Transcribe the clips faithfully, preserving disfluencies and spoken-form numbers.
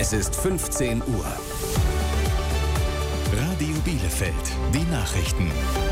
Es ist fünfzehn Uhr. Radio Bielefeld, die Nachrichten.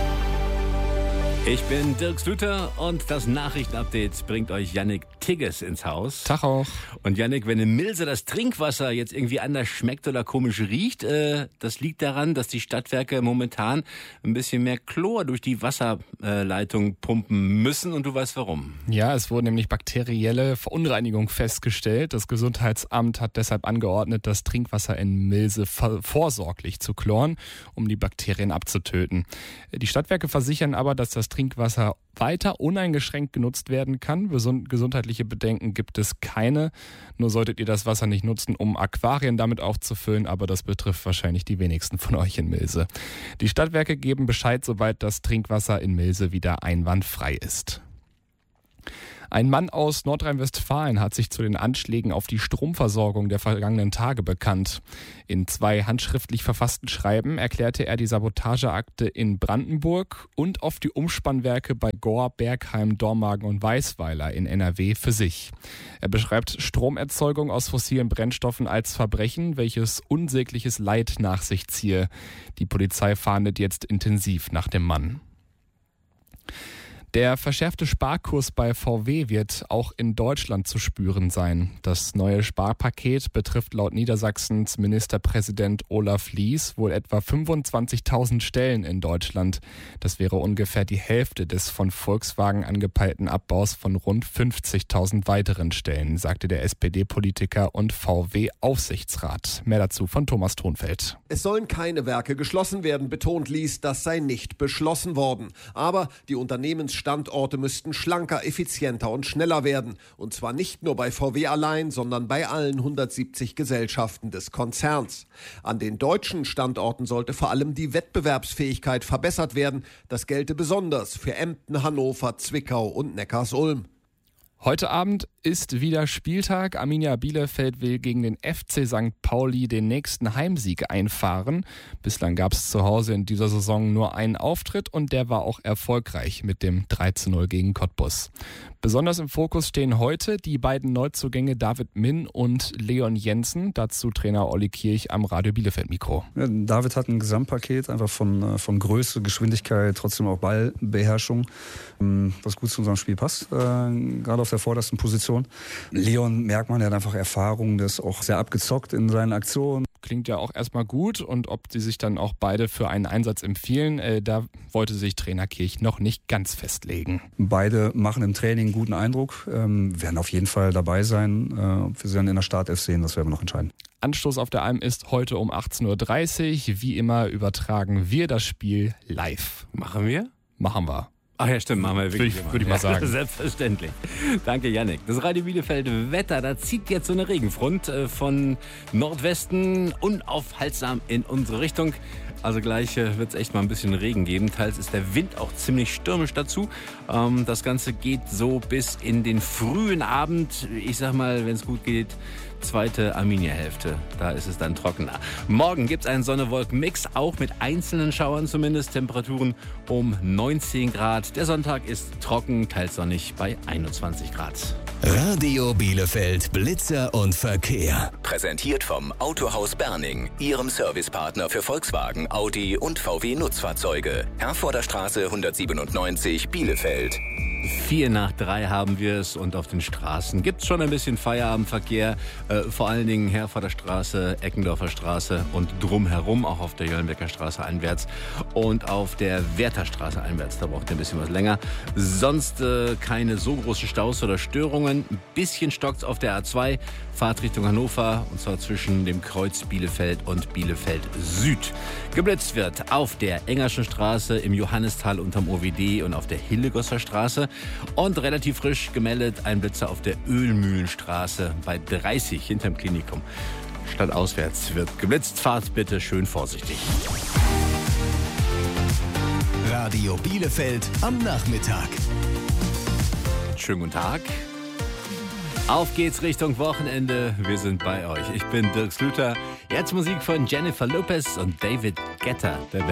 Ich bin Dirk Slüter und das Nachrichtenupdate bringt euch Yannick Tigges ins Haus. Tag auch. Und Yannick, wenn in Milse das Trinkwasser jetzt irgendwie anders schmeckt oder komisch riecht, äh, das liegt daran, dass die Stadtwerke momentan ein bisschen mehr Chlor durch die Wasserleitung pumpen müssen und du weißt warum. Ja, es wurde nämlich bakterielle Verunreinigung festgestellt. Das Gesundheitsamt hat deshalb angeordnet, das Trinkwasser in Milse vorsorglich zu chloren, um die Bakterien abzutöten. Die Stadtwerke versichern aber, dass das Trinkwasser weiter uneingeschränkt genutzt werden kann. Gesundheitliche Bedenken gibt es keine. Nur solltet ihr das Wasser nicht nutzen, um Aquarien damit aufzufüllen, aber das betrifft wahrscheinlich die wenigsten von euch in Milse. Die Stadtwerke geben Bescheid, sobald das Trinkwasser in Milse wieder einwandfrei ist. Ein Mann aus Nordrhein-Westfalen hat sich zu den Anschlägen auf die Stromversorgung der vergangenen Tage bekannt. In zwei handschriftlich verfassten Schreiben erklärte er die Sabotageakte in Brandenburg und auf die Umspannwerke bei Gohr, Bergheim, Dormagen und Weißweiler in N R W für sich. Er beschreibt Stromerzeugung aus fossilen Brennstoffen als Verbrechen, welches unsägliches Leid nach sich ziehe. Die Polizei fahndet jetzt intensiv nach dem Mann. Der verschärfte Sparkurs bei V W wird auch in Deutschland zu spüren sein. Das neue Sparpaket betrifft laut Niedersachsens Ministerpräsident Olaf Lies wohl etwa fünfundzwanzigtausend Stellen in Deutschland. Das wäre ungefähr die Hälfte des von Volkswagen angepeilten Abbaus von rund fünfzigtausend weiteren Stellen, sagte der S P D-Politiker und V W-Aufsichtsrat. Mehr dazu von Thomas Thonfeld. Es sollen keine Werke geschlossen werden, betont Lies, das sei nicht beschlossen worden. Aber die Unternehmens Standorte müssten schlanker, effizienter und schneller werden. Und zwar nicht nur bei V W allein, sondern bei allen hundertsiebzig Gesellschaften des Konzerns. An den deutschen Standorten sollte vor allem die Wettbewerbsfähigkeit verbessert werden. Das gelte besonders für Emden, Hannover, Zwickau und Neckarsulm. Heute Abend ist wieder Spieltag. Arminia Bielefeld will gegen den F C Sankt Pauli den nächsten Heimsieg einfahren. Bislang gab es zu Hause in dieser Saison nur einen Auftritt und der war auch erfolgreich mit dem drei zu null gegen Cottbus. Besonders im Fokus stehen heute die beiden Neuzugänge David Min und Leon Jensen. Dazu Trainer Olli Kirch am Radio Bielefeld Mikro. Ja, David hat ein Gesamtpaket einfach von, von Größe, Geschwindigkeit, trotzdem auch Ballbeherrschung, was gut zu unserem Spiel passt, äh, gerade auf der vordersten Position. Leon merkt man, der hat einfach Erfahrung, der ist auch sehr abgezockt in seinen Aktionen. Klingt ja auch erstmal gut und ob die sich dann auch beide für einen Einsatz empfehlen, äh, da wollte sich Trainer Kirch noch nicht ganz festlegen. Beide machen im Training einen guten Eindruck, ähm, werden auf jeden Fall dabei sein. Äh, ob wir sie dann in der Startelf sehen, das werden wir noch entscheiden. Anstoß auf der Alm ist heute um achtzehn Uhr dreißig. Wie immer übertragen wir das Spiel live. Machen wir? Machen wir. Ach ja, stimmt, machen wir wirklich. Würde ich, würd ich mal sagen. Selbstverständlich. Danke, Yannick. Das Radio Bielefeld Wetter, da zieht jetzt so eine Regenfront äh, von Nordwesten unaufhaltsam in unsere Richtung. Also gleich äh, wird es echt mal ein bisschen Regen geben. Teils ist der Wind auch ziemlich stürmisch dazu. Ähm, das Ganze geht so bis in den frühen Abend. Ich sag mal, wenn es gut geht, zweite Arminia-Hälfte. Da ist es dann trockener. Morgen gibt es einen Sonne-Wolken-Mix, auch mit einzelnen Schauern zumindest. Temperaturen um neunzehn Grad. Der Sonntag ist trocken, teils sonnig bei einundzwanzig Grad. Radio Bielefeld Blitzer und Verkehr. Präsentiert vom Autohaus Berning, Ihrem Servicepartner für Volkswagen, Audi und V W Nutzfahrzeuge. Herforder Straße hundertsiebenundneunzig, Bielefeld. Vier nach drei haben wir es und auf den Straßen gibt es schon ein bisschen Feierabendverkehr. Äh, vor allen Dingen Herforder Straße, Eckendorfer Straße und drumherum, auch auf der Jöllenbecker Straße einwärts und auf der Werther Straße einwärts. Da braucht ihr ein bisschen was länger. Sonst äh, keine so großen Staus oder Störungen. Ein bisschen stockt auf der A zwei, Fahrt Richtung Hannover und zwar zwischen dem Kreuz Bielefeld und Bielefeld Süd. Geblitzt wird auf der Engerschen Straße, im Johannistal unterm O W D und auf der Hillegosser Straße. Und relativ frisch gemeldet ein Blitzer auf der Ölmühlenstraße bei dreißig hinterm Klinikum. Stadtauswärts wird geblitzt. Fahrt bitte schön vorsichtig. Radio Bielefeld am Nachmittag. Schönen guten Tag. Auf geht's Richtung Wochenende. Wir sind bei euch. Ich bin Dirk Slüter. Jetzt Musik von Jennifer Lopez und David Guetta. Der